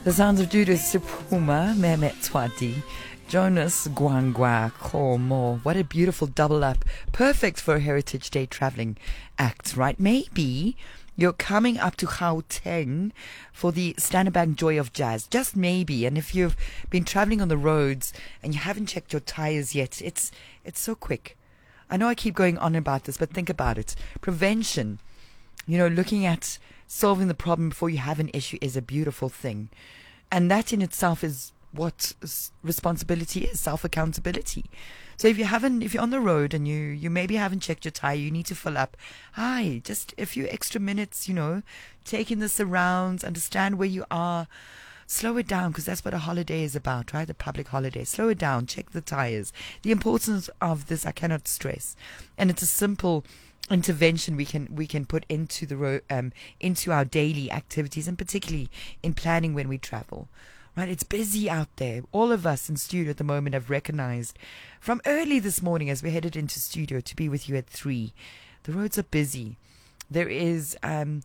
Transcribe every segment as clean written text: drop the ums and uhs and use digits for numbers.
The sounds of Judith Supuma, Mehmet Twati, Jonas Gwangwa Komo. What a beautiful double up. Perfect for a Heritage Day traveling act, right? Maybe you're coming up to Gauteng for the Standerbank Joy of Jazz. Just maybe. And if you've been traveling on the roads and you haven't checked your tires yet, it's so quick. I know I keep going on about this, but think about it. Prevention, looking at solving the problem before you have an issue is a beautiful thing. And that in itself is what responsibility is, self-accountability. So if you're on the road and you maybe haven't checked your tire, you need to fill up. Just a few extra minutes, take in the surrounds, understand where you are. Slow it down, because that's what a holiday is about, right? A public holiday. Slow it down, check the tires. The importance of this I cannot stress. And it's a simple intervention we can put into into our daily activities, and particularly in planning when we travel. Right, it's busy out there. All of us in studio at the moment have recognized from early this morning as we headed into studio to be with you at 3. The roads are busy. There is, a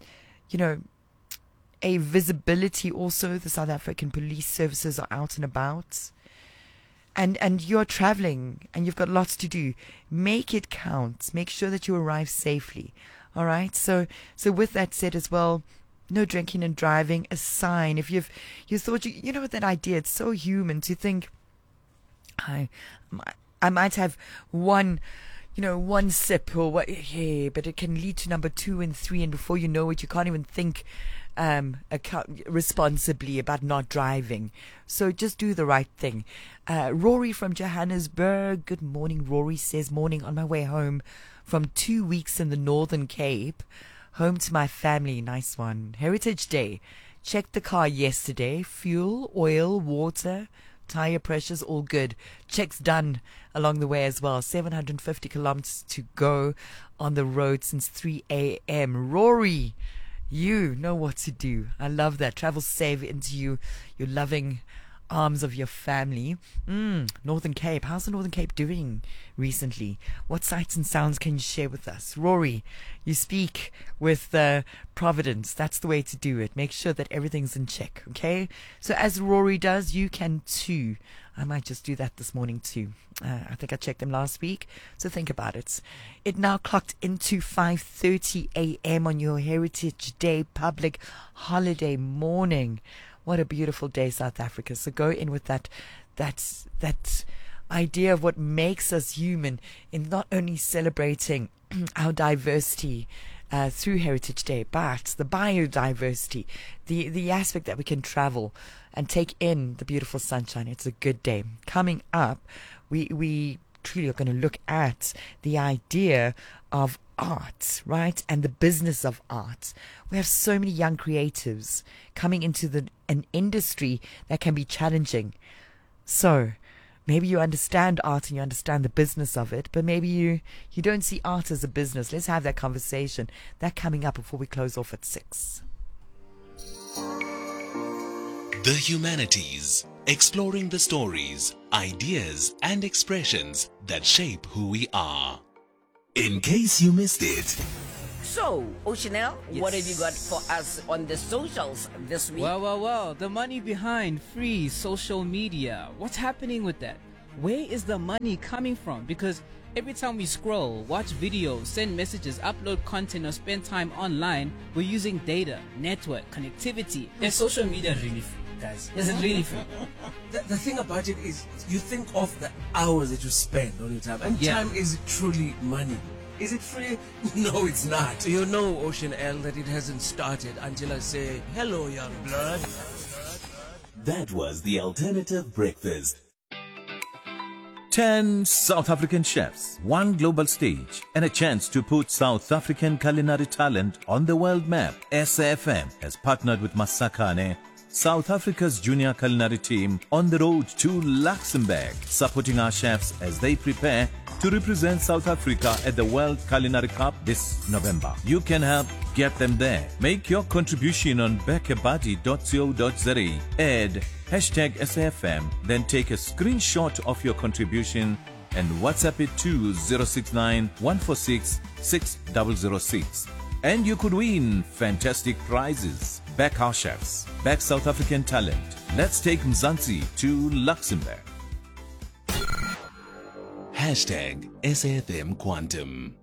visibility also. The South African police services are out and about. And you're traveling and you've got lots to do. Make it count. Make sure that you arrive safely. All right. So with that said as well, no drinking and driving, a sign. If you thought that idea, it's so human to think I might have one sip or what, but it can lead to number 2 and 3, and before you know it, you can't even think responsibly about not driving. So just do the right thing. Rory from Johannesburg. Good morning, Rory says, morning on my way home from 2 weeks in the Northern Cape. Home to my family. Nice one. Heritage Day. Checked the car yesterday. Fuel, oil, water, tire pressures, all good. Checks done along the way as well. 750 kilometers to go on the road since 3 a.m. Rory, you know what to do. I love that. Travel safe into your loving arms of your family. Northern Cape. How's the Northern Cape doing recently? What sights and sounds can you share with us? Rory, you speak with Providence. That's the way to do it. Make sure that everything's in check, okay? So as Rory does, you can too. I might just do that this morning too. I think I checked them last week, so think about it. It now clocked into 5:30 a.m. on your Heritage Day public holiday morning. What a beautiful day, South Africa. So go in with that idea of what makes us human in not only celebrating our diversity through Heritage Day, but the biodiversity, the aspect that we can travel and take in the beautiful sunshine. It's a good day. Coming up, we truly are going to look at the idea of art, right? And the business of art. We have so many young creatives coming into an industry that can be challenging. So maybe you understand art and you understand the business of it, but maybe you don't see art as a business. Let's have that conversation. That coming up before we close off at 6. The Humanities, exploring the stories, ideas, and expressions that shape who we are. In case you missed it. So, Oceanel, what have you got for us on the socials this week? Well, the money behind free social media. What's happening with that? Where is the money coming from? Because every time we scroll, watch videos, send messages, upload content, or spend time online, we're using data, network, connectivity. Is social media really free, guys? Is it really free? The thing about it is, you think of the hours that you spend on your time, and time is truly money. Is it free? No, it's not. You know, Ocean L, that it hasn't started until I say, hello, young blood. That was the Alternative Breakfast. 10 South African chefs, 1 global stage, and a chance to put South African culinary talent on the world map. SAFM has partnered with Masakane, South Africa's junior culinary team, on the road to Luxembourg, supporting our chefs as they prepare to represent South Africa at the World Culinary Cup this November. You can help get them there. Make your contribution on bekebuddy.co.za. Add #SAFM, then take a screenshot of your contribution and WhatsApp it to 069 146 6006. And you could win fantastic prizes. Back our chefs. Back South African talent. Let's take Mzansi to Luxembourg. #SAFM Quantum.